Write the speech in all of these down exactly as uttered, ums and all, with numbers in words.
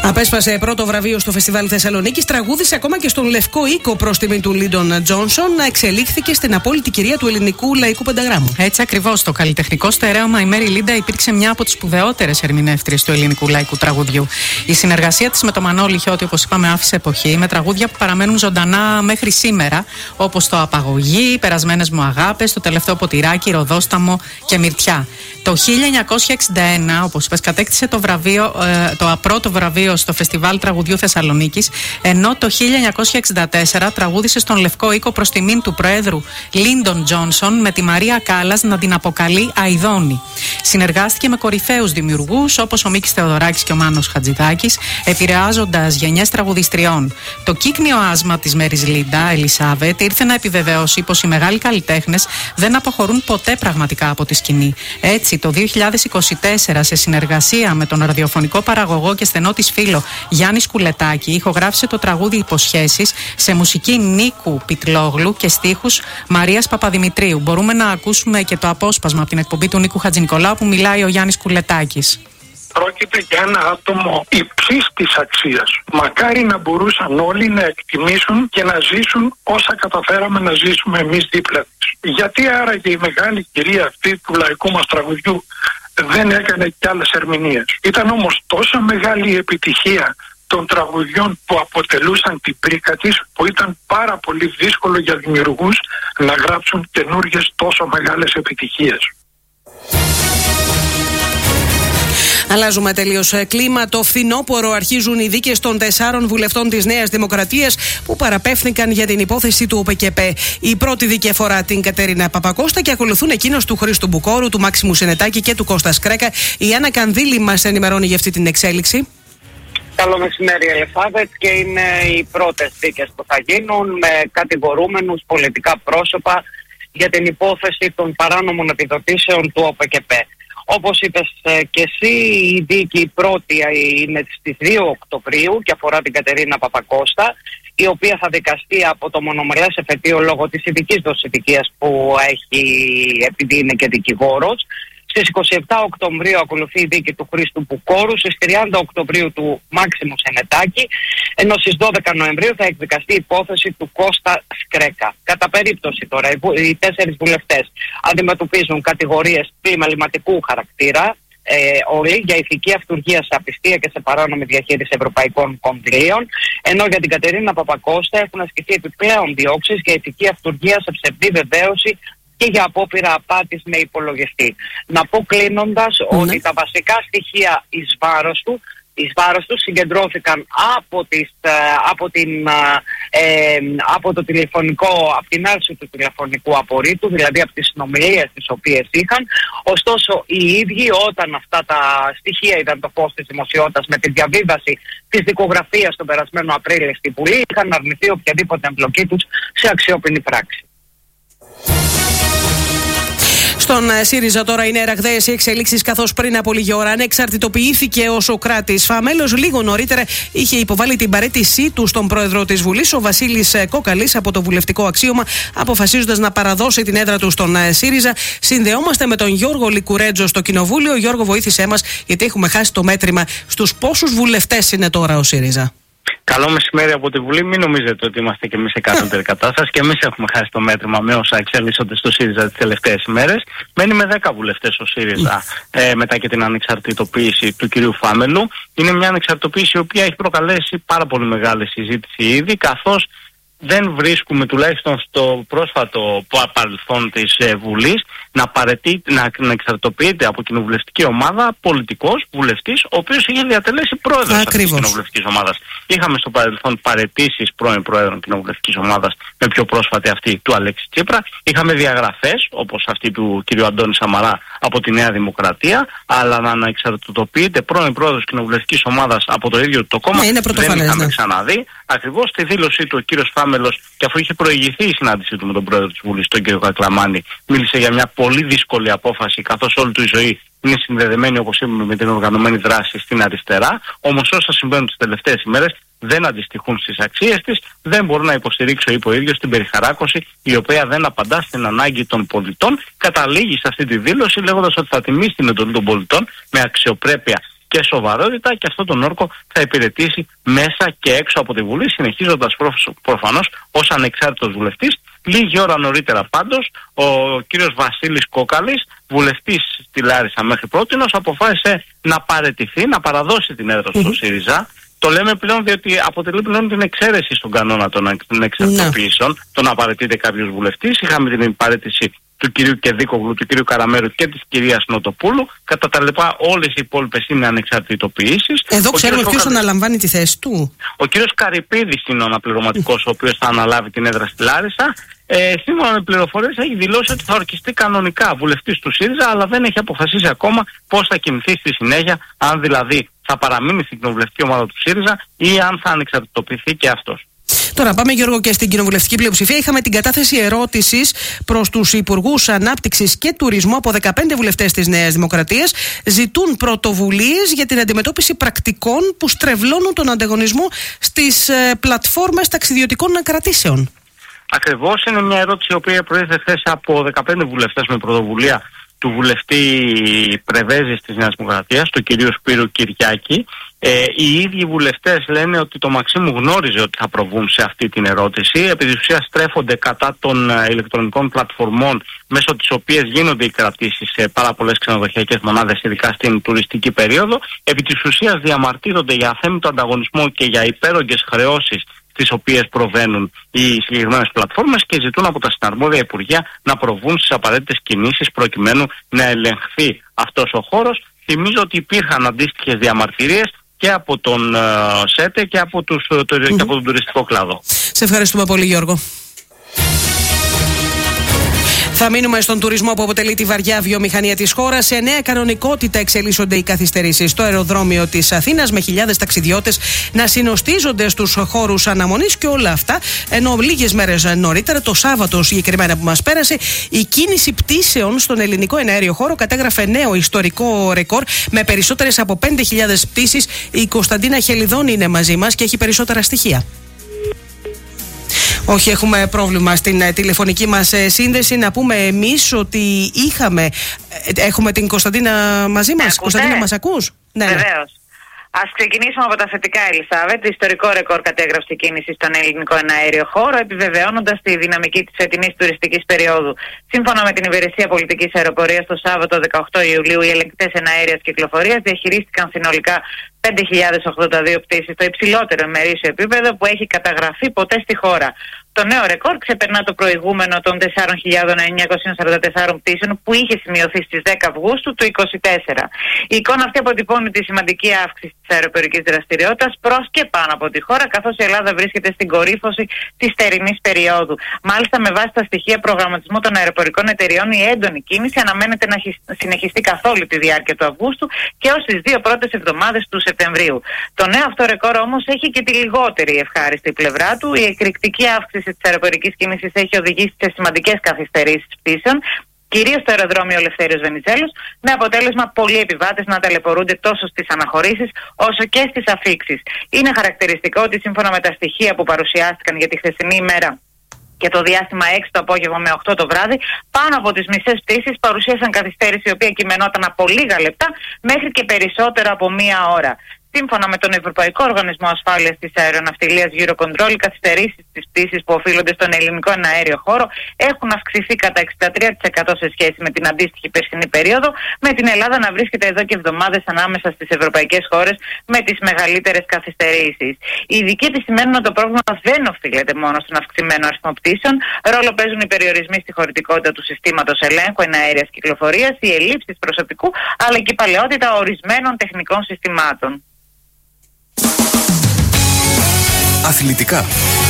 Απέσπασε πρώτο βραβείο στο Φεστιβάλ Θεσσαλονίκης, τραγούδισε ακόμα και στον Λευκό Οίκο προς τιμή του Λίντον Τζόνσον, να εξελίχθηκε στην απόλυτη κυρία του ελληνικού λαϊκού πενταγράμμου. Έτσι ακριβώς, στο καλλιτεχνικό στερέωμα η Μέρι Λίντα υπήρξε μια από τις σπουδαιότερες ερμηνεύτριες του ελληνικού λαϊκού τραγουδιού. Η συνεργασία της με το Μανώλη Χιώτη, όπως είπαμε, άφησε εποχή με τραγούδια που παραμένουν ζωντανά μέχρι σήμερα, όπως το Απαγωγή, Οι Περασμένες μου αγάπες, Το τελευταίο ποτηράκι, Ροδόσταμο και Μυρτιά. Το χίλια εννιακόσια εξήντα ένα, όπως είπες, κατέκτησε το, βραβείο, ε, το πρώτο βραβείο στο Φεστιβάλ Τραγουδιού Θεσσαλονίκης, ενώ το χίλια εννιακόσια εξήντα τέσσερα τραγούδισε στον Λευκό Οίκο προς τιμήν του Προέδρου Λίντον Τζόνσον, με τη Μαρία Κάλλας να την αποκαλεί Αηδόνη. Συνεργάστηκε με κορυφαίους δημιουργούς όπως ο Μίκης Θεοδωράκης και ο Μάνος Χατζηδάκης, επηρεάζοντας γενιές τραγουδιστριών. Το κύκνιο άσμα της Μέρις Λίντα, Ελισάβετ, ήρθε να επιβεβαιώσει πως οι μεγάλοι καλλιτέχνες δεν αποχωρούν ποτέ πραγματικά από τη σκηνή. Έτσι, το δύο χιλιάδες είκοσι τέσσερα, σε συνεργασία με τον ραδιοφωνικό παραγωγό και στενό της φίλο Γιάννη Σκουλετάκη, ηχογράφησε το τραγούδι Υποσχέσεις σε μουσική Νίκου Πιτλόγλου και στίχους Μαρίας Παπαδημητρίου. Μπορούμε να ακούσουμε και το απόσπασμα από την εκπομπή του Νίκου Χατζηνικολάου που μιλάει ο Γιάννης Σκουλετάκης. Πρόκειται για ένα άτομο υψής της αξίας. Μακάρι να μπορούσαν όλοι να εκτιμήσουν και να ζήσουν όσα καταφέραμε να ζήσουμε εμείς δίπλα της. Γιατί άραγε η μεγάλη κυρία αυτή του λαϊκού μας τραγουδιού δεν έκανε κι άλλες ερμηνείες? Ήταν όμως τόσο μεγάλη η επιτυχία των τραγουδιών που αποτελούσαν την πρίκα της, που ήταν πάρα πολύ δύσκολο για δημιουργούς να γράψουν καινούργιες τόσο μεγάλες επιτυχίες. Αλλάζουμε τελείως κλίμα. Το φθινόπωρο αρχίζουν οι δίκες των τεσσάρων βουλευτών της Νέας Δημοκρατίας που παραπέφθηκαν για την υπόθεση του ΟΠΕΚΕΠΕ. Η πρώτη δίκη αφορά την Κατερίνα Παπακώστα και ακολουθούν εκείνος του Χρήστου Μπουκόρου, του Μάξιμου Σενετάκη και του Κώστα Σκρέκα. Η Άννα Κανδύλη μας ενημερώνει για αυτή την εξέλιξη. Καλό μεσημέρι, Ελισάβετ, και είναι οι πρώτες δίκες που θα γίνουν με κατηγορούμενους πολιτικά πρόσωπα για την υπόθεση των παράνομων επιδοτήσεων του ΟΠΕΚΕΠΕ. Όπως είπες και εσύ, η δίκη η πρώτη είναι στις δύο Οκτωβρίου και αφορά την Κατερίνα Παπακώστα, η οποία θα δικαστεί από το μονομελές εφετείο λόγω της ειδικής δοσητικίας που έχει, επειδή είναι και δικηγόρος. Στις είκοσι επτά Οκτωβρίου ακολουθεί η δίκη του Χρήστου Μπουκόρου, στις τριάντα Οκτωβρίου του Μάξιμου Σενετάκη, ενώ στις δώδεκα Νοεμβρίου θα εκδικαστεί η υπόθεση του Κώστα Σκρέκα. Κατά περίπτωση τώρα, οι τέσσερις βουλευτές αντιμετωπίζουν κατηγορίες πλημεληματικού χαρακτήρα, ε, όλοι για ηθική αυτουργία σε απιστία και σε παράνομη διαχείριση ευρωπαϊκών κονδυλίων, ενώ για την Κατερίνα Παπακώστα έχουν ασκηθεί επιπλέον διώξεις για ηθική αυτουργία σε ψευδή βεβαίωση και για απόπειρα απάτης με υπολογιστή. Να πω κλείνοντας mm. ότι τα βασικά στοιχεία εις βάρος του, εις βάρος του συγκεντρώθηκαν από, τις, από, την, ε, από το τηλεφωνικό, από την άρση του τηλεφωνικού απορρίτου, δηλαδή από τις συνομιλίες τις οποίες είχαν. Ωστόσο οι ίδιοι, όταν αυτά τα στοιχεία ήταν το φως της δημοσιότητας με τη διαβίβαση της δικογραφίας τον περασμένο Απρίλιο στη Βουλή, είχαν αρνηθεί οποιαδήποτε εμπλοκή τους σε αξιόπινη πράξη. Στον ΣΥΡΙΖΑ τώρα είναι ραγδαίες οι εξελίξεις, καθώς πριν από λίγη ώρα ανεξαρτητοποιήθηκε ο Σωκράτης Φαμέλος. Λίγο νωρίτερα είχε υποβάλει την παραίτησή του στον πρόεδρο της Βουλής, ο Βασίλης Κόκαλης, από το βουλευτικό αξίωμα, αποφασίζοντας να παραδώσει την έδρα του στον ΣΥΡΙΖΑ. Συνδεόμαστε με τον Γιώργο Λικουρέτζο στο Κοινοβούλιο. Γιώργο, βοήθησέ μας, γιατί έχουμε χάσει το μέτρημα στους πόσους βουλευτές είναι τώρα ο ΣΥΡΙΖΑ. Καλό μεσημέρι από τη Βουλή. Μην νομίζετε ότι είμαστε και εμείς σε καλύτερη κατάσταση. Και εμείς έχουμε χάσει το μέτρημα με όσα εξελίσσονται στο ΣΥΡΙΖΑ τις τελευταίες ημέρες. Μένει με δέκα βουλευτές ο ΣΥΡΙΖΑ ε, μετά και την ανεξαρτητοποίηση του κυρίου Φάμελου. Είναι μια ανεξαρτητοποίηση η οποία έχει προκαλέσει πάρα πολύ μεγάλη συζήτηση ήδη, καθώς δεν βρίσκουμε, τουλάχιστον στο πρόσφατο παρελθόν της ε, Βουλής, να, παρετεί, να, να εξαρτητοποιείται από κοινοβουλευτική ομάδα πολιτικός βουλευτής, ο οποίος είχε διατελέσει πρόεδρος αυτής της κοινοβουλευτικής ομάδας. Είχαμε στο παρελθόν παρετήσεις πρώην πρόεδρων κοινοβουλευτικής ομάδας, με πιο πρόσφατη αυτή του Αλέξη Τσίπρα. Είχαμε διαγραφές, όπως αυτή του κ. Αντώνη Σαμαρά από τη Νέα Δημοκρατία, αλλά να ανεξαρτητοποιείται πρώην πρόεδρος κοινοβουλευτικής ομάδας από το ίδιο το κόμμα, ναι, δεν είχαμε ναι. ξαναδεί. Ακριβώς στη δήλωσή του ο κ. Φάμελος, και αφού είχε προηγηθεί η συνάντησή του με τον πρόεδρο της Βουλής, τον κ. Κακλαμάνη, μίλησε για μια πολύ δύσκολη απόφαση, καθώς όλη του η ζωή είναι συνδεδεμένη, όπως είπαμε, με την οργανωμένη δράση στην αριστερά. Όμως όσα συμβαίνουν τις τελευταίες ημέρες δεν αντιστοιχούν στις αξίες της. Δεν μπορώ να υποστηρίξω, είπε ο ίδιος, την περιχαράκωση η οποία δεν απαντά στην ανάγκη των πολιτών. Καταλήγει σε αυτή τη δήλωση λέγοντας ότι θα τιμήσει την εντολή των πολιτών με αξιοπρέπεια και σοβαρότητα, και αυτόν τον όρκο θα υπηρετήσει μέσα και έξω από τη Βουλή, συνεχίζοντας προφανώς ως ανεξάρτητος βουλευτής. Λίγη ώρα νωρίτερα πάντως, ο κύριος Βασίλης Κόκαλης, βουλευτής στη Λάρισα μέχρι πρότινος, αποφάσισε να παραιτηθεί, να παραδώσει την έδρα στο ΣΥΡΙΖΑ. Το λέμε πλέον διότι αποτελεί πλέον την εξαίρεση στον κανόνα των εξαρτητοποιήσεων, yeah. το να παραιτείται κάποιος βουλευτής. Είχαμε την παραίτηση του κυρίου Κεδίκογλου, του κυρίου Καραμέρου και της κυρίας Νοτοπούλου. Κατά τα λοιπά, όλες οι υπόλοιπες είναι ανεξαρτητοποιήσεις. Εδώ ο ξέρουμε ποιος Καρ... αναλαμβάνει τη θέση του. Ο κύριος Καρυπίδης είναι ο αναπληρωματικός, ο οποίος θα αναλάβει την έδρα στη Λάρισα. Ε, σύμφωνα με πληροφορίες έχει δηλώσει ότι θα ορκιστεί κανονικά βουλευτής του ΣΥΡΙΖΑ, αλλά δεν έχει αποφασίσει ακόμα πώς θα κινηθεί στη συνέχεια, αν δηλαδή θα παραμείνει στην κοινοβουλευτική ομάδα του ΣΥΡΙΖΑ ή αν θα ανεξαρτητοποιηθεί και αυτός. Τώρα πάμε, Γιώργο, και στην κοινοβουλευτική πλειοψηφία. Είχαμε την κατάθεση ερώτησης προς τους Υπουργούς Ανάπτυξης και Τουρισμού από δεκαπέντε βουλευτές της Νέας Δημοκρατίας. Ζητούν πρωτοβουλίες για την αντιμετώπιση πρακτικών που στρεβλώνουν τον ανταγωνισμό στις ε, πλατφόρμες ταξιδιωτικών κρατήσεων. Ακριβώς, είναι μια ερώτηση η οποία προήλθε χθες από δεκαπέντε βουλευτές με πρωτοβουλία του βουλευτή Πρεβέζης της Νέας Δημοκρατίας, του κυρίου Σπύρου Κυριάκη. Ε, οι ίδιοι βουλευτές λένε ότι το Μαξίμου γνώριζε ότι θα προβούν σε αυτή την ερώτηση. Επί της ουσίας στρέφονται κατά των ε, ηλεκτρονικών πλατφορμών μέσω τις οποίες γίνονται οι κρατήσεις σε πάρα πολλές ξενοδοχειακές μονάδες, ειδικά στην τουριστική περίοδο. Επί της ουσίας διαμαρτύρονται για αθέμητο ανταγωνισμό και για υπέρογγες χρεώσεις τις οποίες προβαίνουν οι συγκεκριμένες πλατφόρμες, και ζητούν από τα συναρμόδια υπουργεία να προβούν στις απαραίτητες κινήσεις προκειμένου να ελεγχθεί αυτός ο χώρος. Θυμίζω ότι υπήρχαν αντίστοιχες διαμαρτυρίες και από τον uh, ΣΕΤΕ και από, τους, το, mm-hmm. και από τον τουριστικό κλάδο. Σε ευχαριστούμε πολύ, Γιώργο. Θα μείνουμε στον τουρισμό που αποτελεί τη βαριά βιομηχανία της χώρας. Σε νέα κανονικότητα εξελίσσονται οι καθυστερήσεις στο αεροδρόμιο της Αθήνας, με χιλιάδες ταξιδιώτες να συνοστίζονται στους χώρους αναμονής, και όλα αυτά ενώ λίγες μέρες νωρίτερα, το Σάββατο συγκεκριμένα που μας πέρασε, η κίνηση πτήσεων στον ελληνικό εναέριο χώρο κατέγραφε νέο ιστορικό ρεκόρ με περισσότερες από πέντε χιλιάδες πτήσεις. Η Κωνσταντίνα Χελιδόνη είναι μαζί μας και έχει περισσότερα στοιχεία. Όχι, έχουμε πρόβλημα στην ε, τηλεφωνική μας ε, σύνδεση. Να πούμε εμείς ότι είχαμε... Ε, έχουμε την Κωνσταντίνα μαζί μας. Ακούτε? Κωνσταντίνα, μας ακούς? Ναι, βεβαίως. Ας ξεκινήσουμε από τα θετικά, Ελισάβετ. Ιστορικό ρεκόρ κατέγραψε η κίνηση στον ελληνικό εναέριο χώρο, επιβεβαιώνοντας τη δυναμική της φετινής τουριστικής περίοδου. Σύμφωνα με την Υπηρεσία Πολιτικής Αεροπορίας, το Σάββατο δεκαοκτώ Ιουλίου οι ελεγκτές εναέριας κυκλοφορίας διαχειρίστηκαν συνολικά πέντε χιλιάδες ογδόντα δύο πτήσεις, το υψηλότερο ημερήσιο επίπεδο που έχει καταγραφεί ποτέ στη χώρα. Το νέο ρεκόρ ξεπερνά το προηγούμενο των τέσσερις χιλιάδες εννιακόσιες σαράντα τέσσερα πτήσεων που είχε σημειωθεί στις δέκα Αυγούστου του είκοσι τέσσερα. Η εικόνα αυτή αποτυπώνει τη σημαντική αύξηση της αεροπορικής δραστηριότητας προς και πάνω από τη χώρα, καθώς η Ελλάδα βρίσκεται στην κορύφωση της θερινής περίοδου. Μάλιστα, με βάση τα στοιχεία προγραμματισμού των αεροπορικών εταιριών, η έντονη κίνηση αναμένεται να συνεχιστεί καθ' όλη τη διάρκεια του Αυγούστου και ως τις δύο πρώτες εβδομάδες του Σεπτεμβρίου. Το νέο αυτό ρεκόρ όμως έχει και τη λιγότερη ευχάριστη πλευρά του. Η εκρηκτική αύξηση της αεροπορικής κίνησης έχει οδηγήσει σε σημαντικές καθυστερήσεις πτήσεων, κυρίως στο αεροδρόμιο Ελευθέριος Βενιζέλος, με αποτέλεσμα πολλοί επιβάτες να ταλαιπωρούνται τόσο στις αναχωρήσεις όσο και στις αφίξεις. Είναι χαρακτηριστικό ότι σύμφωνα με τα στοιχεία που παρουσιάστηκαν για τη χθεσινή ημέρα και το διάστημα έξι το απόγευμα με οκτώ το βράδυ, πάνω από τις μισές πτήσεις παρουσίασαν καθυστέρηση, η οποία κειμενόταν από λίγα λεπτά μέχρι και περισσότερο από μία ώρα. Σύμφωνα με τον Ευρωπαϊκό Οργανισμό Ασφάλειας της Αεροναυτιλίας Eurocontrol, οι καθυστερήσεις στις πτήσεις που οφείλονται στον ελληνικό εναέριο χώρο έχουν αυξηθεί κατά εξήντα τρία τοις εκατό σε σχέση με την αντίστοιχη περσινή περίοδο, με την Ελλάδα να βρίσκεται εδώ και εβδομάδες ανάμεσα στις ευρωπαϊκές χώρες με τις μεγαλύτερες καθυστερήσεις. Οι ειδικοί επισημαίνουν ότι το πρόβλημα δεν οφείλεται μόνο στον αυξημένο αριθμό πτήσεων. Ρόλο παίζουν οι περιορισμοί στη χωρητικότητα του συστήματος ελέγχου εναέριας κυκλοφορίας, οι ελλείψεις προσωπικού αλλά και η παλαιότητα ορισμένων τεχνικών συστημάτων. Αθλητικά.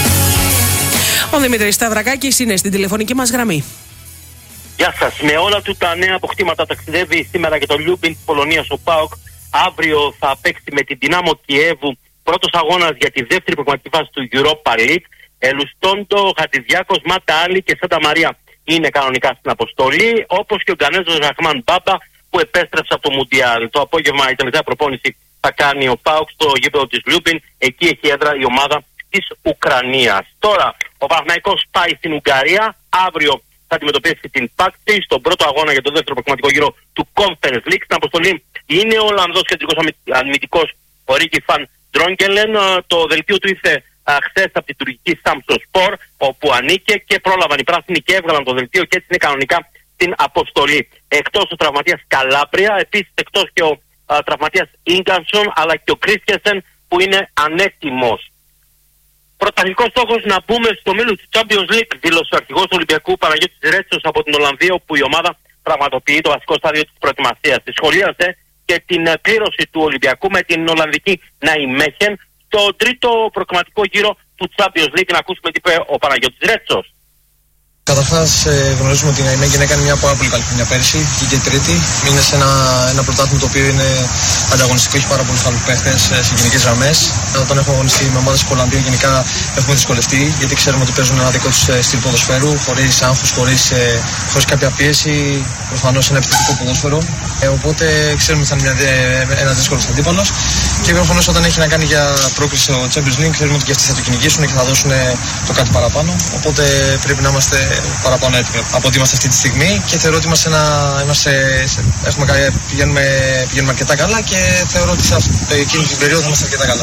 Ο Δημήτρης Σταυρακάκης είναι στην τηλεφωνική μας γραμμή. Γεια σας. Με όλα του τα νέα αποκτήματα ταξιδεύει σήμερα και το Λιούμπιν της Πολωνίας ο ΠΑΟΚ. Αύριο θα παίξει με την Δυνάμο Κιέβου, πρώτος αγώνας για τη δεύτερη προγραμματική φάση του Europa League. Ελουστόντο, Χατζηδιάκος, Μάτα Άλλη και Σάντα Μαρία είναι κανονικά στην αποστολή, όπως και ο Γκανέζος Ραχμάν Μπάμπα που επέστρεψε από το Μουντιάλ. Το απόγευμα η τελευταία προπόνηση θα κάνει ο ΠΑΟΚ στο γήπεδο της Λιούμπιν. Εκεί έχει έδρα η ομάδα της Ουκρανίας. Τώρα ο Παναθηναϊκός πάει στην Ουγγαρία. Αύριο θα αντιμετωπίσει την Πάξη στον πρώτο αγώνα για το δεύτερο προκριματικό γύρο του Conference League. Στην αποστολή είναι ο Ολλανδός κεντρικός αμυντικός ο Ρίκι Φαν Ντρόγκελεν. Το δελτίο του ήρθε χθες από την τουρκική Samsunspor, όπου ανήκε και πρόλαβαν οι πράσινοι και έβγαλαν το δελτίο και έτσι είναι κανονικά στην αποστολή. Εκτός ο τραυματίας Καλάπρια, επίσης εκτός και ο α, τραυματίας Ίγκανσον, αλλά και ο Κρίστιανσεν που είναι ανέτοιμος. Πρωταρχικός στόχος να μπούμε στο μέλλον του Champions League, δήλωσε ο αρχηγός του Ολυμπιακού Παναγιώτης Ρέτσος από την Ολλανδία, όπου η ομάδα πραγματοποιεί το βασικό στάδιο της προετοιμασίας. Τη σχολίασε και την κλήρωση του Ολυμπιακού με την Ολλανδική Ναϊμέχεν στο τρίτο προκριματικό γύρο του Champions League. Να ακούσουμε τι είπε ο Παναγιώτης Ρέτσος. Καταρχάς, ε, γνωρίζουμε ότι η Ναϊμέχεν έκανε μια πάρα πολύ καλή χρονιά πέρυσι, βγήκε τρίτη. Είναι σε ένα, ένα πρωτάθλημα το οποίο είναι ανταγωνιστικό, έχει πάρα πολλούς καλούς παίχτες ε, σε γενικές γραμμές. Όταν έχουμε αγωνιστεί με ομάδες του Ολλανδίου, γενικά έχουμε δυσκολευτεί, γιατί ξέρουμε ότι παίζουν ένα δικό τους ε, στυλ ποδοσφαίρου, χωρίς άγχος, χωρίς, ε, χωρίς κάποια πίεση, προφανώς ένα επιθετικό ποδόσφαιρο. Ε, οπότε ξέρουμε ότι θα είναι ε, ένα δύσκολο αντίπαλο. Και προφανώς όταν έχει να κάνει για πρόκληση στο Champions League, ξέρουμε ότι και αυτοί θα το κυνηγήσουν και θα δώσουν ε, το κάτι παραπάνω. Οπότε πρέπει να είμαστε παραπάνω έτοιμοι από ό,τι είμαστε αυτή τη στιγμή και θεωρώ ότι είμαστε ένα, είμαστε, έχουμε, πηγαίνουμε, πηγαίνουμε αρκετά καλά και θεωρώ ότι σε εκείνη την περίοδο θα είμαστε αρκετά καλά.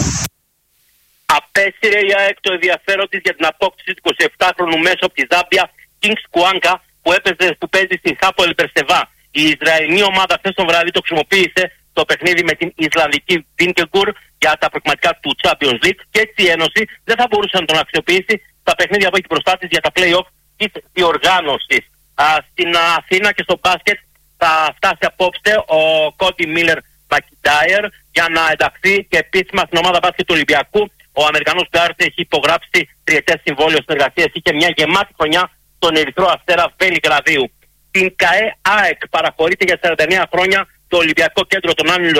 Απέσυρε η ΑΕΚ το ενδιαφέρον της για την απόκτηση του εικοσιεπτάχρονου μέσω από τη Ζάμπια Kings Κουάνκα που, έπαιζε, που παίζει στην Χάπολ Περσεβά. Η Ισραηλινή ομάδα χθες το βράδυ το χρησιμοποίησε το παιχνίδι με την Ισλανδική Βίνκεγκουρ για τα προκριματικά του Champions League και έτσι η Ένωση δεν θα μπορούσε να τον αξιοποιήσει στα παιχνίδια που έχει μπροστά της για τα play-off της διοργάνωσης. Α, στην Αθήνα και στο μπάσκετ θα φτάσει απόψε ο Κόντι Μίλλερ Μακιντάιερ για να ενταχθεί και επίσημα στην ομάδα μπάσκετ του Ολυμπιακού. Ο Αμερικανός Γκάρτ έχει υπογράψει τριετές συμβόλαιο συνεργασίας. Είχε μια γεμάτη χρονιά στον Ερυθρό Αστέρα Βελιγραδίου. Την ΚΑΕ ΑΕΚ παραχωρείται για σαράντα εννέα χρόνια το Ολυμπιακό Κέντρο των Άννων